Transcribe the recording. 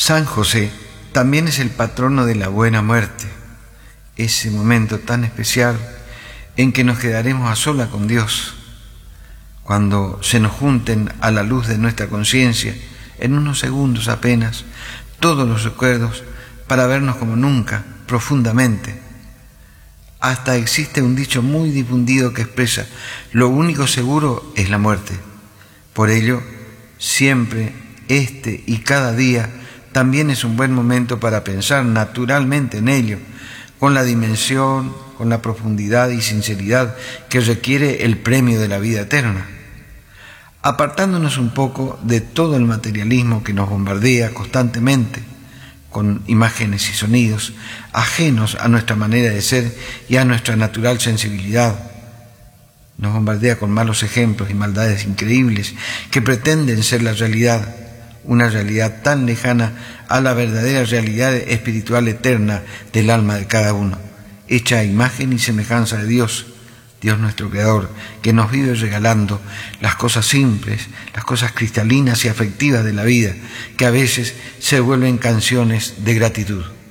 San José también es el patrono de la buena muerte, ese momento tan especial en que nos quedaremos a solas con Dios, cuando se nos junten a la luz de nuestra conciencia, en unos segundos apenas, todos los recuerdos para vernos como nunca, profundamente. Hasta existe un dicho muy difundido que expresa: lo único seguro es la muerte. Por ello, siempre, y cada día, también es un buen momento para pensar naturalmente en ello, con la dimensión, con la profundidad y sinceridad que requiere el premio de la vida eterna. Apartándonos un poco de todo el materialismo que nos bombardea constantemente, con imágenes y sonidos ajenos a nuestra manera de ser y a nuestra natural sensibilidad. Nos bombardea con malos ejemplos y maldades increíbles que pretenden ser la realidad, una realidad tan lejana a la verdadera realidad espiritual eterna del alma de cada uno, hecha a imagen y semejanza de Dios, Dios nuestro Creador, que nos vive regalando las cosas simples, las cosas cristalinas y afectivas de la vida, que a veces se vuelven canciones de gratitud.